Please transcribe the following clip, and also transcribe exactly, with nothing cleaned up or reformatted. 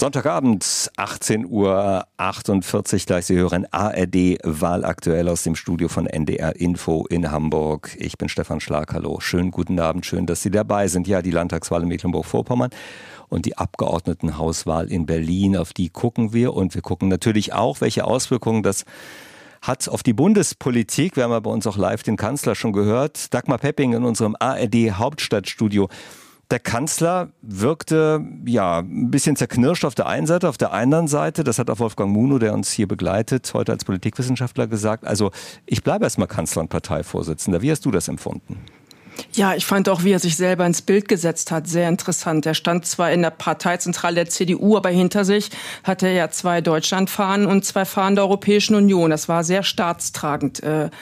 Sonntagabend, achtzehn Uhr achtundvierzig, gleich Sie hören A R D Wahlaktuell aus dem Studio von N D R Info in Hamburg. Ich bin Stefan Schlag, hallo. Schönen guten Abend, schön, dass Sie dabei sind. Ja, die Landtagswahl in Mecklenburg-Vorpommern und die Abgeordnetenhauswahl in Berlin, auf die gucken wir. Und wir gucken natürlich auch, welche Auswirkungen das hat auf die Bundespolitik. Wir haben ja bei uns auch live den Kanzler schon gehört. Dagmar Pepping in unserem A R D Hauptstadtstudio. Der Kanzler wirkte ja ein bisschen zerknirscht auf der einen Seite, auf der anderen Seite, das hat auch Wolfgang Munow, der uns hier begleitet, heute als Politikwissenschaftler gesagt, also ich bleibe erstmal Kanzler und Parteivorsitzender. Wie hast du das empfunden? Ja, ich fand auch, wie er sich selber ins Bild gesetzt hat, sehr interessant. Er stand zwar in der Parteizentrale der C D U, aber hinter sich hatte er ja zwei Deutschlandfahnen und zwei Fahnen der Europäischen Union. Das war sehr staatstragend.